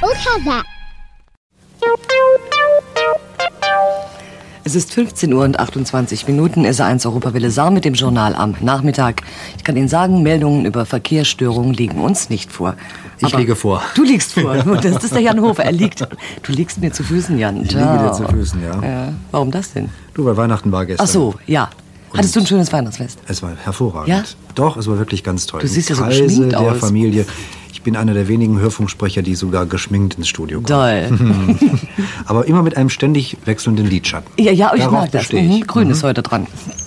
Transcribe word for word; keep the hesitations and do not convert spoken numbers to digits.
Don't have that. Es ist fünfzehn Uhr und achtundzwanzig Minuten, S A eins Europawelle Saar mit dem Journal am Nachmittag. Ich kann Ihnen sagen, Meldungen über Verkehrsstörungen liegen uns nicht vor. Ich Aber liege vor. Du liegst vor. Das ist der Jan Hofer. Er liegt. Du liegst mir zu Füßen, Jan. Ich liege dir zu Füßen, ja. ja. Warum das denn? Du, weil Weihnachten war gestern. Ach so, ja. Hattest du ein schönes Weihnachtsfest? Es war hervorragend. Ja? Doch, es war wirklich ganz toll. Du siehst ja so Kreise geschminkt der aus. Familie. Ich bin einer der wenigen Hörfunksprecher, die sogar geschminkt ins Studio kommen. Doll. Aber immer mit einem ständig wechselnden Lidschatten. Ja, ja, ich Darauf mag das. bestehe ich. Mhm. Grün Mhm. ist heute dran.